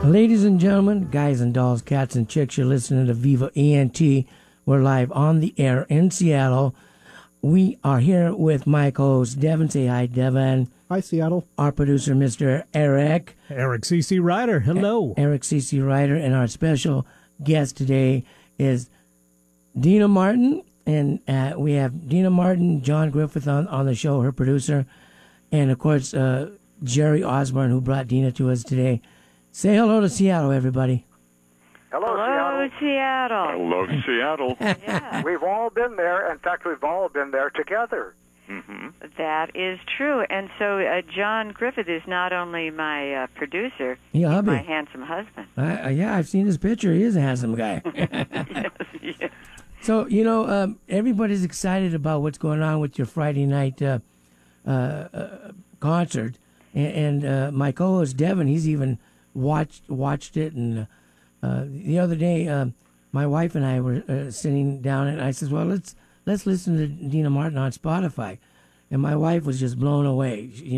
Ladies and gentlemen, guys and dolls, cats and chicks, you're listening to Viva ENT. We're live on the air in Seattle. We are here with my co-host, Devin. Say hi, Devin. Hi, Seattle. Our producer, Mr. Eric. Eric C.C. Ryder, hello. Eric C.C. Ryder. And our special guest today is Dina Martin. And we have Dina Martin, John Griffith on the show, her producer. And, of course, Jerry Osborne, who brought Dina to us today. Say hello to Seattle, everybody. Hello, Seattle. I love Seattle. Yeah. We've all been there. In fact, we've all been there together. Mm-hmm. That is true. And so John Griffith is not only my producer, Yeah, he's hubby. my handsome husband. Yeah, I've seen his picture. He is a handsome guy. Yes. So, everybody's excited about what's going on with your Friday night concert. And my co-host, Devin, he's even watched it. And the other day, my wife and I were sitting down, and I said, well, let's listen to Dina Martin on Spotify. And my wife was just blown away. She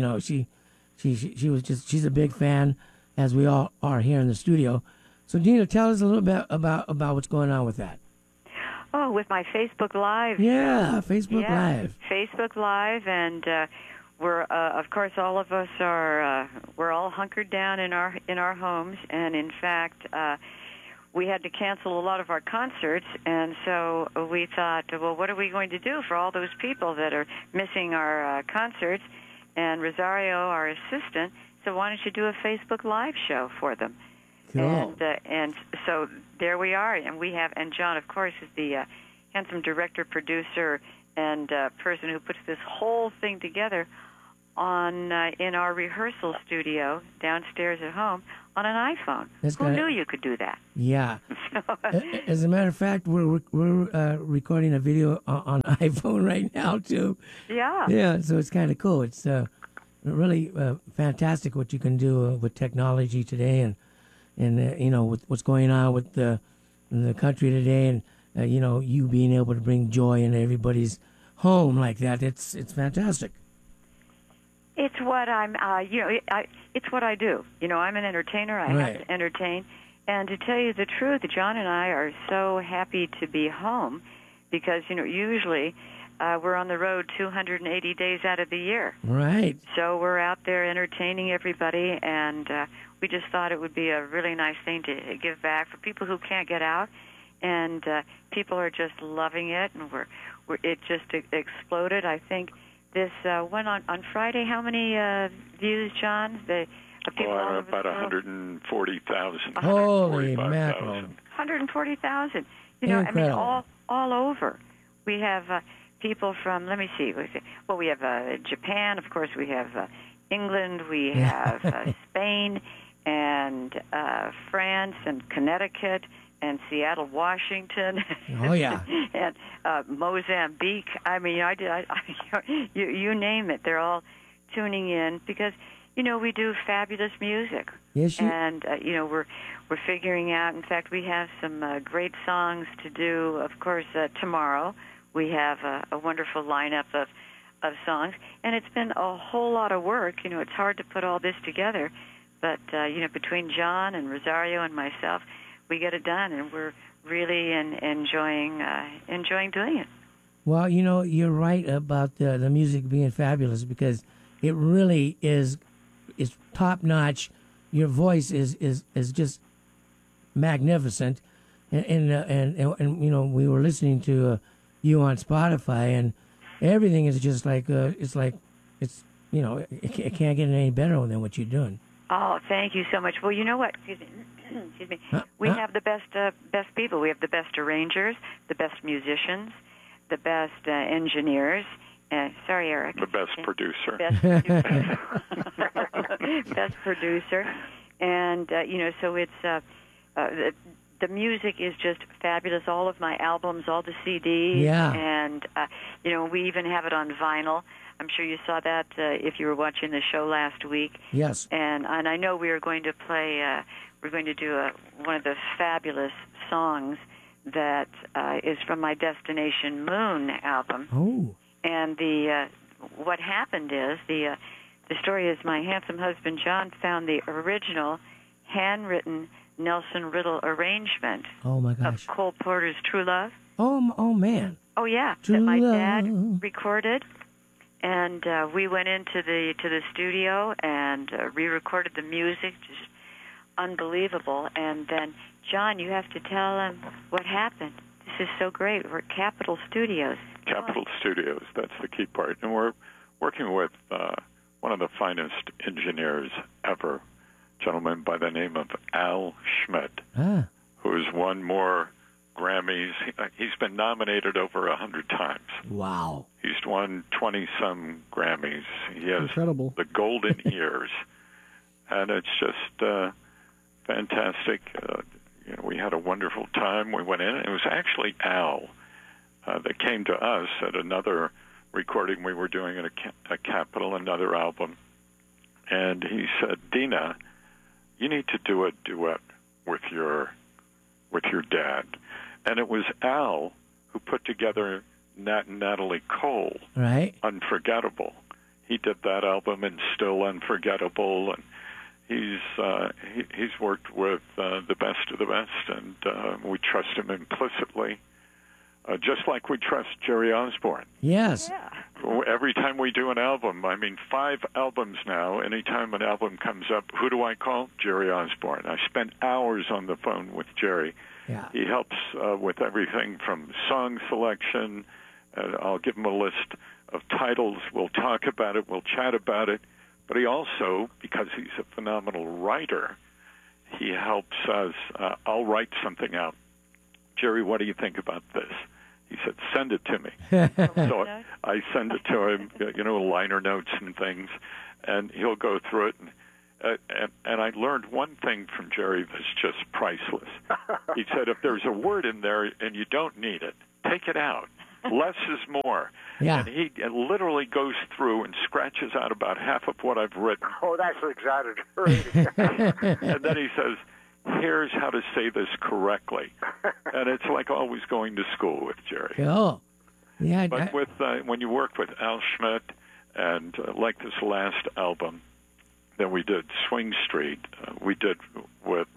was just, she's a big fan, as we all are here in the studio. So, Dina, tell us a little bit about what's going on with that. Oh, with my Facebook Live. Yeah, Facebook Live. Facebook Live, and we're of course all of us are we're all hunkered down in our homes, and in fact we had to cancel a lot of our concerts, and so we thought, well, what are we going to do for all those people that are missing our concerts? And Rosario, our assistant, said, why don't you do a Facebook Live show for them? Cool. And so there we are, and John, of course, is the handsome director, producer, and person who puts this whole thing together on in our rehearsal studio downstairs at home on an iPhone. Who knew you could do that? Yeah. As a matter of fact, we're recording a video on iPhone right now too. Yeah. Yeah. So it's kind of cool. It's really fantastic what you can do with technology today, and with what's going on with the country today, and you being able to bring joy into everybody's home like that. It's fantastic. It's what it's what I do. I'm an entertainer. I have to entertain. And to tell you the truth, John and I are so happy to be home because, usually we're on the road 280 days out of the year. Right. So we're out there entertaining everybody, and we just thought it would be a really nice thing to give back for people who can't get out. And people are just loving it, and it just exploded. I think this went on Friday. How many views, John? About 140,000. Holy mackerel! 140,000. Incredible. All over. We have people from. Let me see. Well, we have Japan, of course. We have England. We have Spain and France and Connecticut and Seattle, Washington. Oh yeah. And Mozambique. I mean, you name it. They're all tuning in because we do fabulous music. Yes, and we're figuring out. In fact, we have some great songs to do. Of course, tomorrow we have a wonderful lineup of songs, and it's been a whole lot of work. It's hard to put all this together, but between John and Rosario and myself, we get it done, and we're really enjoying doing it. Well, you're right about the music being fabulous because it really is top notch. Your voice is just magnificent, and we were listening to you on Spotify, and everything is just like it can't get any better than what you're doing. Oh, thank you so much. Well, you know what? Excuse me. We have the best people. We have the best arrangers, the best musicians, the best engineers. Sorry, Eric. The best producer. Best producer. Best producer. And, so it's the music is just fabulous. All of my albums, all the CDs. Yeah. And, we even have it on vinyl. I'm sure you saw that if you were watching the show last week. Yes. And I know we are going to play, we're going to do one of the fabulous songs that is from my Destination Moon album. Oh. And what happened is, the story is my handsome husband John found the original handwritten Nelson Riddle arrangement Oh my of gosh. Cole Porter's True Love. Oh man. Oh yeah, True that my Love. dad recorded, and we went into the studio and re-recorded the music, just unbelievable. And then, John, you have to tell them what happened. This is so great. We're at Capitol Studios. Capitol Studios, that's the key part. And we're working with one of the finest engineers ever, a gentleman by the name of Al Schmidt, who has won more Grammys. He's been nominated over 100 times. Wow. He's won 20-some Grammys. He has Incredible. the golden ears. And it's just fantastic. We had a wonderful time. We went in. It was actually Al that came to us at another recording we were doing at a Capitol, another album. And he said, Dina, you need to do a duet with your dad. And it was Al who put together Nat and Natalie Cole, Right. Unforgettable. He did that album and Still Unforgettable, and he's worked with the best of the best, and we trust him implicitly, just like we trust Jerry Osborne. Yes. Yeah. Every time we do an album, 5 albums now, anytime an album comes up, who do I call? Jerry Osborne. I spent hours on the phone with Jerry. Yeah. He helps with everything from song selection. I'll give him a list of titles. We'll talk about it. We'll chat about it. But he also, because he's a phenomenal writer, he helps us. I'll write something out. Jerry, what do you think about this? He said, send it to me. So I send it to him, liner notes and things, and he'll go through it. And I learned one thing from Jerry that's just priceless. He said, if there's a word in there and you don't need it, take it out. Less is more. Yeah. And he literally goes through and scratches out about half of what I've written. Oh, that's exaggerating. And then he says, here's how to say this correctly. And it's like always going to school with Jerry. Oh. Yeah. But when you work with Al Schmidt, and like this last album that we did, Swing Street, we did with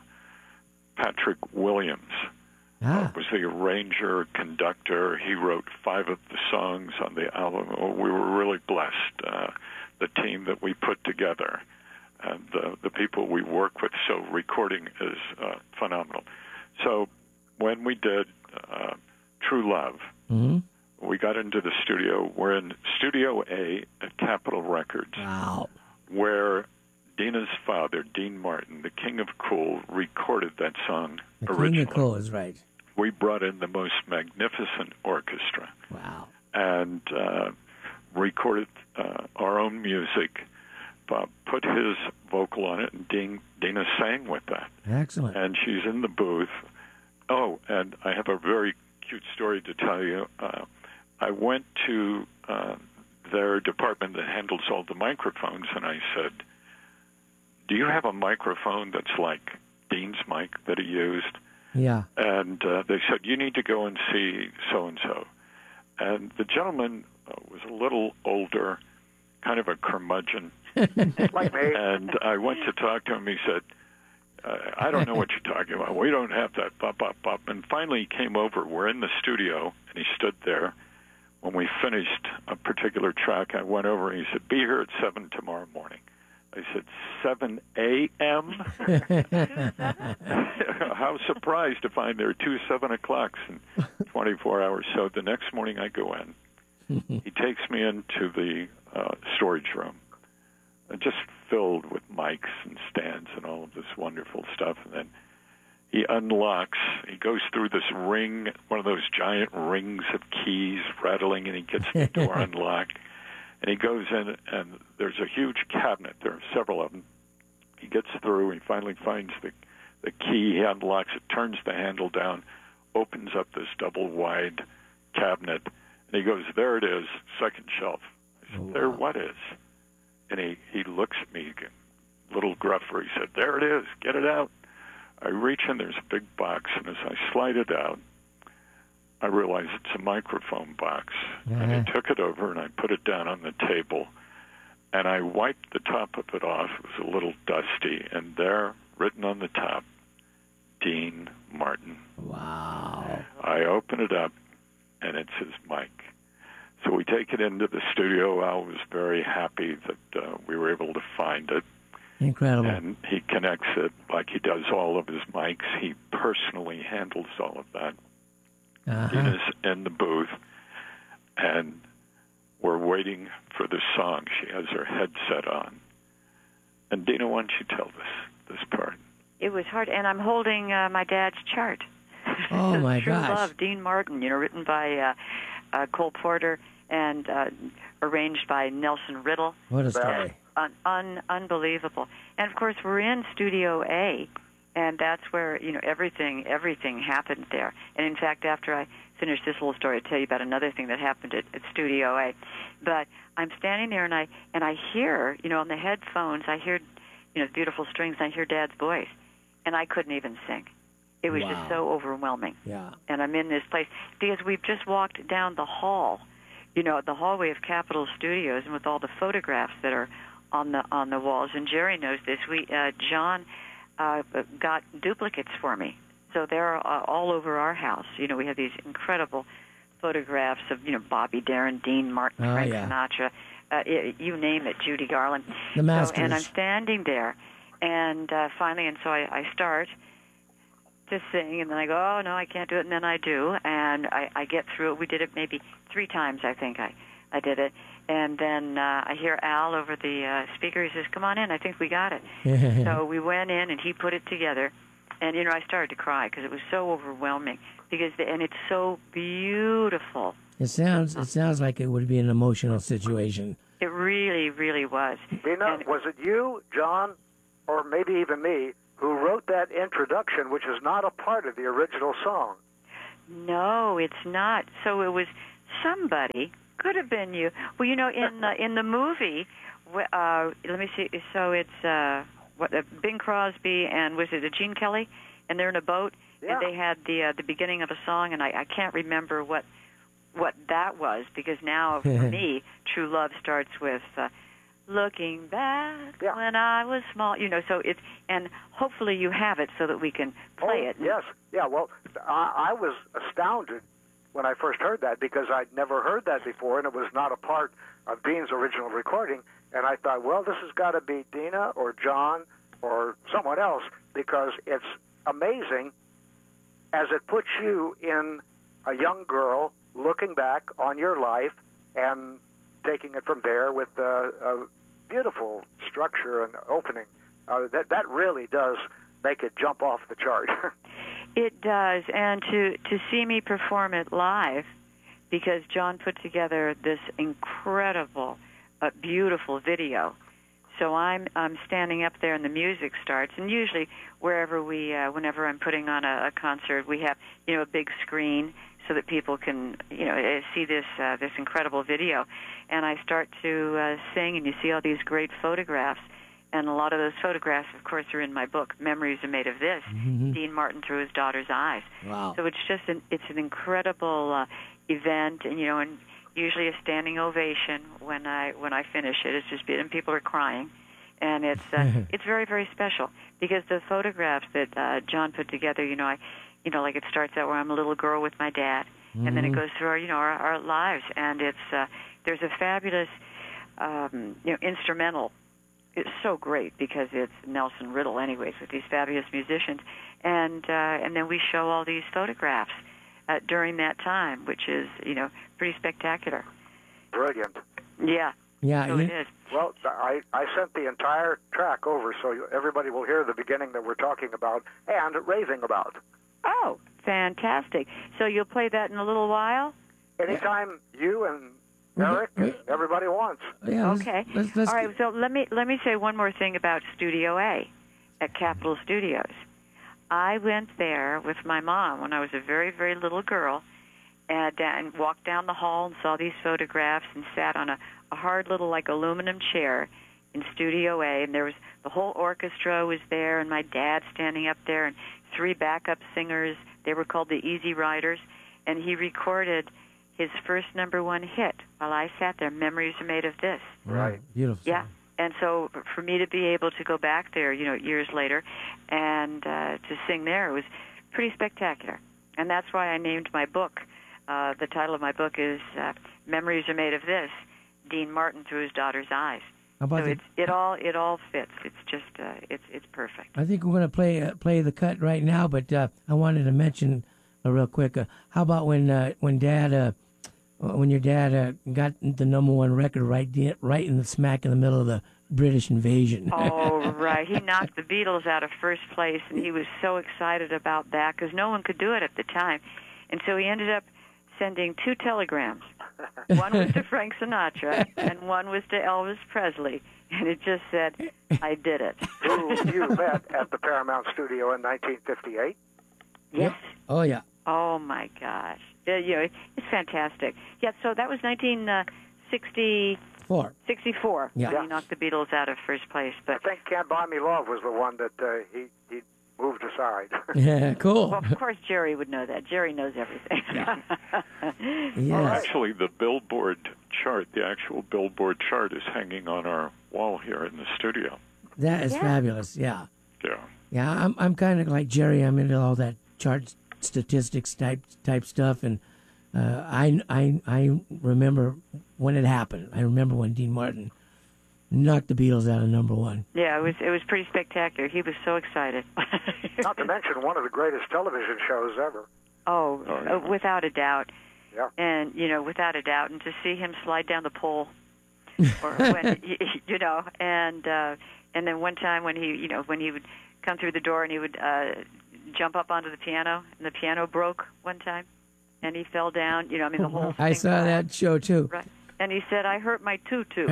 Patrick Williams. Was the arranger, conductor. He wrote 5 of the songs on the album. We were really blessed, the team that we put together, and the people we work with. So recording is phenomenal. So when we did True Love, we got into the studio. We're in Studio A at Capitol Records, Wow. where Dina's father, Dean Martin, the King of Cool, recorded that song The originally. King of Cool is right. We brought in the most magnificent orchestra Wow. and recorded our own music, put his vocal on it, and Dina sang with that. Excellent. And she's in the booth. Oh, and I have a very cute story to tell you. I went to their department that handles all the microphones, and I said, do you have a microphone that's like Dean's mic that he used? Yeah. And they said, you need to go and see so-and-so. And the gentleman was a little older, kind of a curmudgeon. Like me. And I went to talk to him. He said, I don't know what you're talking about. We don't have that. Bop, bop, bop. And finally he came over. We're in the studio, and he stood there. When we finished a particular track, I went over, and he said, be here at 7 tomorrow morning. I said, 7 a.m.? How surprised to find there are 2 7 o'clocks in 24 hours. So the next morning I go in. He takes me into the storage room, just filled with mics and stands and all of this wonderful stuff. And then he unlocks, he goes through this ring, one of those giant rings of keys rattling, and he gets the door unlocked. And he goes in, and there's a huge cabinet. There are several of them. He gets through. He finally finds the key. He unlocks it, turns the handle down, opens up this double-wide cabinet, and he goes, there it is, second shelf. I said, there what is? And he looks at me, a little gruffer. He said, there it is, get it out. I reach in, there's a big box, and as I slide it out, I realized it's a microphone box. And I took it over and I put it down on the table, and I wiped the top of it off. It was a little dusty, and there, written on the top, Dean Martin. Wow. I open it up, and it's his mic. So we take it into the studio. Al was very happy that we were able to find it. Incredible. And he connects it like he does all of his mics. He personally handles all of that. Dina's in the booth, and we're waiting for the song. She has her headset on. And Dina, why don't you tell this part? It was hard, and I'm holding my dad's chart. Oh, my True gosh. Love, Dean Martin, written by Cole Porter and arranged by Nelson Riddle. What a story. Unbelievable. And, of course, we're in Studio A, and that's where, everything happened there. And, in fact, after I finish this little story, I'll tell you about another thing that happened at Studio A. But I'm standing there, and I hear, on the headphones, I hear, beautiful strings, and I hear Dad's voice. And I couldn't even sing. It was just so overwhelming. Yeah. And I'm in this place because we've just walked down the hall, the hallway of Capitol Studios, and with all the photographs that are on the walls. And Jerry knows this. John got duplicates for me, so they're all over our house. We have these incredible photographs of Bobby Darin, Dean Martin, Frank Sinatra, you name it, Judy Garland. The Masters. And I'm standing there, and finally, and so I start to sing, and then I go, oh, no, I can't do it, and then I do, and I get through it. We did it maybe 3 times, I think I did it. And then I hear Al over the speaker. He says, come on in, I think we got it. So we went in, and he put it together. And, I started to cry because it was so overwhelming. And it's so beautiful. It sounds like it would be an emotional situation. It really, really was. Dina, was it you, John, or maybe even me, who wrote that introduction, which is not a part of the original song? No, it's not. So it was somebody. Could have been you. Well, in the movie, let me see. So it's Bing Crosby and was it Gene Kelly? And they're in a boat, and they had the beginning of a song, and I can't remember what that was, because now for me, True Love starts with looking back when I was small. So it's, and hopefully you have it so that we can play it. Yes, yeah. Well, I was astounded when I first heard that, because I'd never heard that before, and it was not a part of Dean's original recording. And I thought, well, this has got to be Dina or John or someone else, because it's amazing as it puts you in a young girl looking back on your life and taking it from there with a beautiful structure and opening. That really does make it jump off the chart. It does, and to see me perform it live, because John put together this incredible, beautiful video. So I'm standing up there, and the music starts. And usually, whenever I'm putting on a concert, we have a big screen so that people can see this incredible video. And I start to sing, and you see all these great photographs. And a lot of those photographs, of course, are in my book, Memories Are Made of This, Dean Martin Through His Daughter's Eyes. Wow. So it's just an incredible event, and and usually a standing ovation when I finish it. It's just, and people are crying, and it's it's very, very special, because the photographs that John put together, like it starts out where I'm a little girl with my dad, and then it goes through our lives, and it's there's a fabulous instrumental. It's so great because it's Nelson Riddle, anyways, with these fabulous musicians, and then we show all these photographs during that time, which is pretty spectacular. Brilliant. Yeah. Yeah. So it is. Well, I sent the entire track over, so everybody will hear the beginning that we're talking about and raving about. Oh, fantastic! So you'll play that in a little while. Anytime you and Eric and everybody wants. Yeah, okay. Let's all right. So let me say one more thing about Studio A at Capitol Studios. I went there with my mom when I was a very, very little girl, and walked down the hall and saw these photographs and sat on a hard little aluminum chair in Studio A, and there was the whole orchestra was there, and my dad standing up there, and 3 backup singers. They were called the Easy Riders, and he recorded his first #1 hit while I sat there. Memories Are Made of This. Right. Beautiful. Yeah. And so for me to be able to go back there, years later, and to sing there, it was pretty spectacular. And that's why I named my book. The title of my book is "Memories Are Made of This: Dean Martin Through His Daughter's Eyes." So it all fits. It's just it's perfect. I think we're going to play the cut right now, but I wanted to mention real quick. How about when your dad got the #1 record right in the smack in the middle of the British invasion? Oh, right. He knocked the Beatles out of first place, and he was so excited about that because no one could do it at the time. And so he ended up sending 2 telegrams. One was to Frank Sinatra, and one was to Elvis Presley. And it just said, "I did it." Who you met at the Paramount Studio in 1958? Yes. Oh, yeah. Oh, my gosh. It's fantastic. Yeah, so that was 1964. 64. Yeah. When he knocked the Beatles out of first place. But I think "Can't Buy Me Love" was the one that he moved aside. Yeah, cool. Well, of course, Jerry would know that. Jerry knows everything. Yeah. Well, actually, the Billboard chart, the actual Billboard chart, is hanging on our wall here in the studio. That is fabulous. Yeah. Yeah. Yeah, I'm kind of like Jerry. I'm into all that chart statistics type stuff, and I remember when it happened. I remember when Dean Martin knocked the Beatles out of #1. Yeah, it was pretty spectacular. He was so excited. Not to mention one of the greatest television shows ever. Without a doubt. Yeah. And without a doubt, and to see him slide down the pole, or when and then one time when he would come through the door and he would jump up onto the piano, and the piano broke one time, and he fell down. The whole. I saw that show too. Right. And he said, "I hurt my tutu."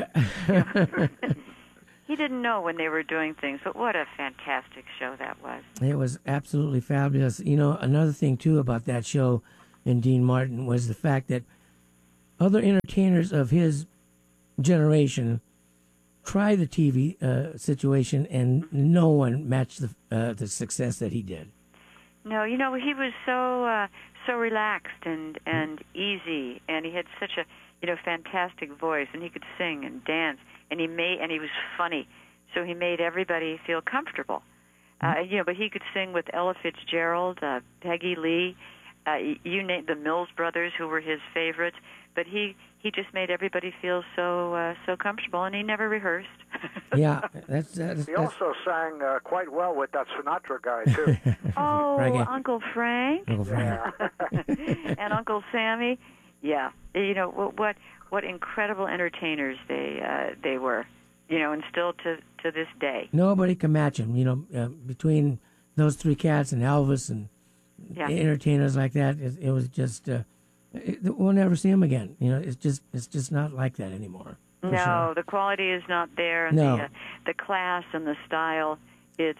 He didn't know when they were doing things, but what a fantastic show that was. It was absolutely fabulous. Another thing too about that show and Dean Martin was the fact that other entertainers of his generation tried the TV situation, and no one matched the success that he did. No, he was so relaxed and easy, and he had such a fantastic voice, and he could sing and dance, and he was funny, so he made everybody feel comfortable. But he could sing with Ella Fitzgerald, Peggy Lee, you name the Mills Brothers, who were his favorites. But he just made everybody feel so comfortable, and he never rehearsed. Yeah, he also sang quite well with that Sinatra guy too. Oh, Uncle Frank. Uncle Frank. Yeah. And Uncle Sammy. Yeah, what incredible entertainers they were, and still to this day. Nobody can match them. Between those 3 cats and Elvis and entertainers like that, it was just we'll never see them again. It's just not like that anymore. No, sure. The quality is not there. And no. The class and the style, it's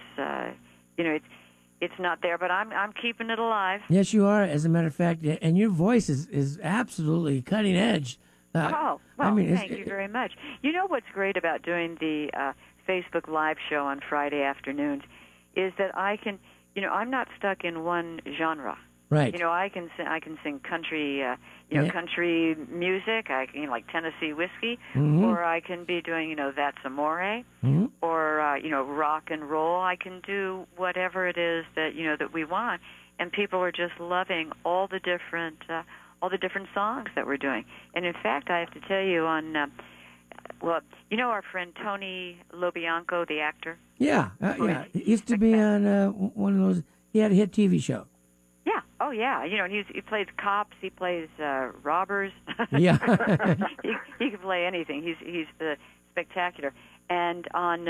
not there. But I'm keeping it alive. Yes, you are. As a matter of fact, and your voice is absolutely cutting edge. Thank you very much. You know what's great about doing the Facebook Live show on Friday afternoons is that I can, I'm not stuck in one genre. Right. I can sing country, country music. I can like Tennessee whiskey, or I can be doing, That's Amore, or rock and roll. I can do whatever it is that that we want, and people are just loving all the different songs that we're doing. And in fact, I have to tell you on, our friend Tony LoBianco, the actor. Yeah, He used to be on one of those. He had a hit TV show. Yeah. Oh, yeah. He plays cops. He plays robbers. Yeah. he can play anything. He's spectacular. And on,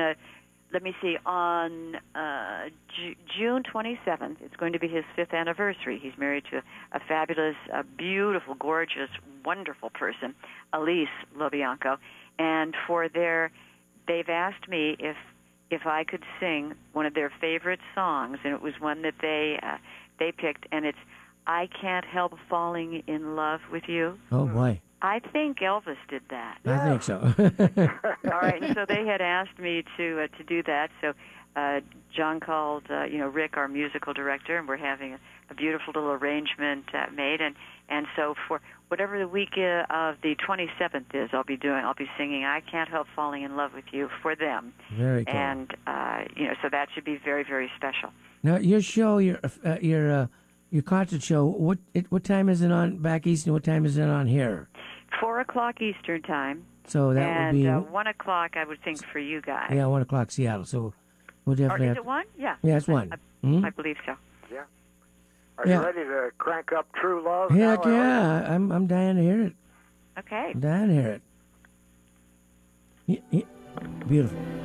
on June 27th, it's going to be his 5th anniversary. He's married to a fabulous, beautiful, gorgeous, wonderful person, Elise LoBianco. And they've asked me if I could sing one of their favorite songs, and it was one that they picked, and it's "I Can't Help Falling in Love with You." Oh, boy. I think Elvis did that. I think so. All right, and so they had asked me to do that, so John called, Rick, our musical director, and we're having a beautiful little arrangement made. And so for whatever the week of the 27th is, I'll be singing "I Can't Help Falling in Love with You" for them. Very cool. And so that should be very, very special. Now, your show, your concert show, what time is it on back east, and what time is it on here? 4:00 Eastern time. So that would be 1:00, I would think, for you guys. Yeah, 1:00 Seattle. So we'll definitely. Or is it 1? Yeah. Yeah, it's 1. I believe so. Yeah. Are you ready to crank up True Love? Heck now, yeah! I'm dying to hear it. Okay. I'm dying to hear it. Beautiful.